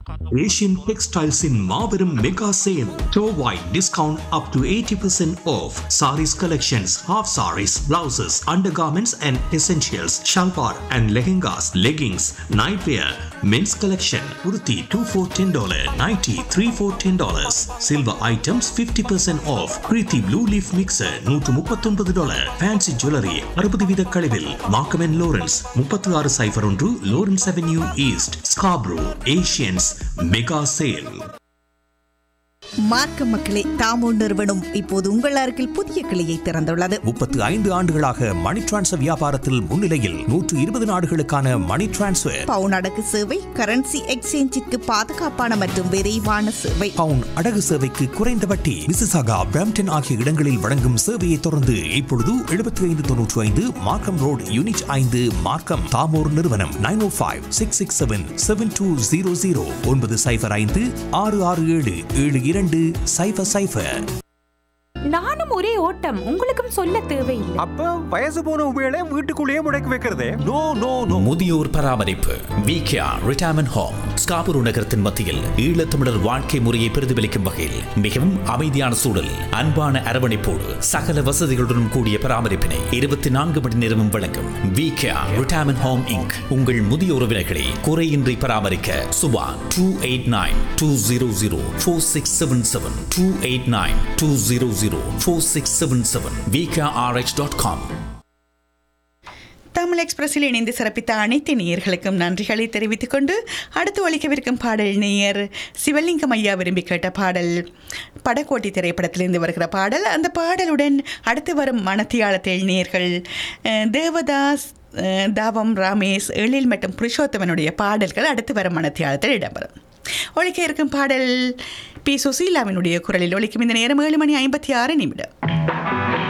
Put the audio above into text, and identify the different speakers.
Speaker 1: Asian Textiles in Marverum Mega Sale. Store-wide discount up to 80% off. Saris collections, half saris, blouses, undergarments and essentials, shalwar and lehengas, leggings, nightwear, men's collection, kurti 2 for $10, nighty 3 for $10. Silver items 50% off. Preeti Blue Leaf Mixer $139. Fancy Jewelry 60 வீத கழிவில். Markham and Lawrence 3601 Lawrence Avenue East, Scarborough. Asians Mega Sale.
Speaker 2: மார்க்க மக்களே, தாமோ நிறுவனம் இப்போது உங்கள் அருகில் புதிய கிளையை திறந்துள்ளது.
Speaker 3: 35 ஆண்டுகளாக மணி டிரான்ஸ்ஃபர் வியாபாரத்தில் முன்னிலையில் 120 நாடுகளுக்கான மணி டிரான்ஸ்ஃபர்,
Speaker 2: பவுன் அடகு சேவை, கரன்சி எக்ஸ்சேஞ்சிற்கு பாதுகாப்பான மற்றும் விரைவான சேவை.
Speaker 3: பவுன் அடகு சேவைக்கு குறைந்த வட்டி. மிசிசாகா, பிரம்ப்டன் ஆகிய இடங்களில் வழங்கும் சேவையை தொடர்ந்து இப்பொழுது 7595 மார்க்கம் ரோட், யூனிட் 5, மார்க்கம். தாமோர் நிறுவனம் 905-667-7200 967-667-7200.
Speaker 4: நானும் ஒரே ஓட்டம், உங்களுக்கும் சொல்ல தேவையில்லை.
Speaker 5: அப்ப வயசு போன உபயோக வீட்டுக்குள்ளேயே முடக்கி வைக்கிறதே.
Speaker 3: No no no. முதியோர் பராமரிப்பு விகேஆர் ரிட்டையர்மென்ட் ஹோம், ஸ்காபுரு நகரத்தின் மத்தியில் ஈழத்தமிழர் வாழ்க்கை முறையை பிரதிபலிக்கும் வகையில் மிகவும் அமைதியான சூழல், அன்பான அரவணைப்போடு சகல வசதிகளுடன் கூடிய பராமரிப்பினை 24 மணி நேரமும் வழங்கும் விகேஆர் ரிட்டையர்மென்ட் ஹோம் இன்க். உங்கள் முதிய உறவினர்களை குறையின்றி பராமரிக்க சுபா 289-200-4677 289-200-4677 VKRH.com.
Speaker 2: தமிழ் எக்ஸ்பிரஸில் இணைந்து சிறப்பித்த அனைத்து நேயர்களுக்கும் நன்றிகளை தெரிவித்துக் கொண்டு அடுத்து ஒலிக்கவிருக்கும் பாடல் நேயர் சிவலிங்கம் ஐயா விரும்பி கேட்ட பாடல் படக்கோட்டி திரைப்படத்திலிருந்து வருகிற பாடல். அந்த பாடலுடன் அடுத்து வரும் மனத்தியாளத்தில் நேயர்கள் தேவதாஸ், தாவம், ராமேஷ், எழில் மற்றும் புருஷோத்தமனுடைய பாடல்கள் அடுத்து வரும் மனத்தியாளத்தில் இடம்பெறும். ஒலிக்க இருக்கும் பாடல் பி. சுசீலாவினுடைய குரலில் ஒலிக்கும். இந்த நேரம் 7:56.